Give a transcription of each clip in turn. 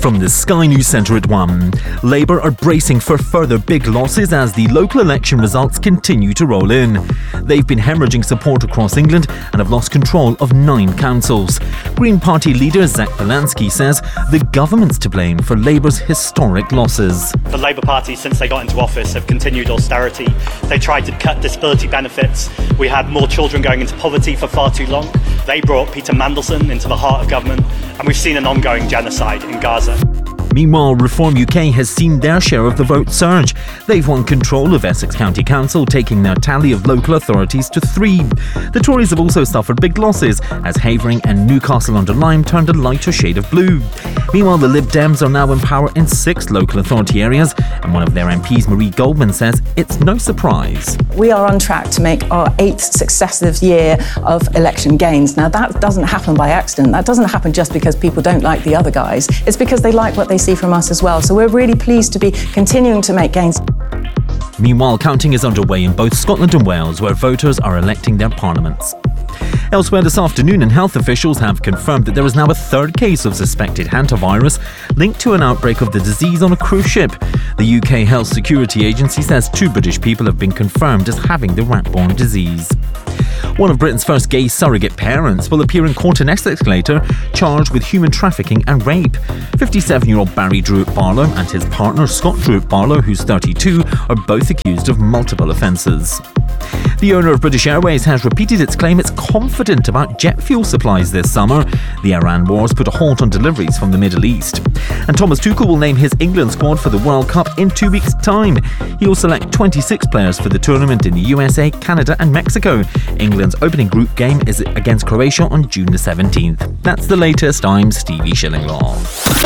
From the Sky News Centre at 1, Labour are bracing for further big losses as the local election results continue to roll in. They've been hemorrhaging support across England and have lost control of 9 councils. Green Party leader Zach Belansky says the government's to blame for Labour's historic losses. The Labour Party, since they got into office, have continued austerity. They tried to cut disability benefits. We had more children going into poverty for far too long. They brought Peter Mandelson into the heart of government, and we've seen an ongoing genocide in Gaza. Meanwhile, Reform UK has seen their share of the vote surge. They've won control of Essex County Council, taking their tally of local authorities to 3. The Tories have also suffered big losses, as Havering and Newcastle-under-Lyme turned a lighter shade of blue. Meanwhile, the Lib Dems are now in power in 6 local authority areas, and one of their MPs, Marie Goldman, says it's no surprise. We are on track to make our 8th successive year of election gains. Now, that doesn't happen by accident. That doesn't happen just because people don't like the other guys. It's because they like what they see from us as well. So we're really pleased to be continuing to make gains. Meanwhile, counting is underway in both Scotland and Wales, where voters are electing their parliaments. Elsewhere this afternoon, and health officials have confirmed that there is now a 3rd case of suspected hantavirus linked to an outbreak of the disease on a cruise ship. The UK Health Security Agency says 2 British people have been confirmed as having the rat-borne disease. One of Britain's first gay surrogate parents will appear in court in Essex later, charged with human trafficking and rape. 57-year-old Barry Druitt-Barlow and his partner Scott Druitt-Barlow, who's 32, are both accused of multiple offences. The owner of British Airways has repeated its claim it's confident about jet fuel supplies this summer. The Iran wars put a halt on deliveries from the Middle East. And Thomas Tuchel will name his England squad for the World Cup in 2 weeks' time. He will select 26 players for the tournament in the USA, Canada and Mexico. England's opening group game is against Croatia on June the 17th. That's the latest. I'm Stevie Shillinglaw.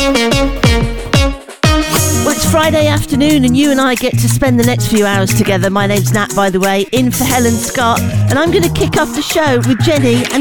Well, it's Friday afternoon and you and I get to spend the next few hours together. My name's Nat, by the way, in for Helen Scott, and I'm going to kick off the show with Jenny and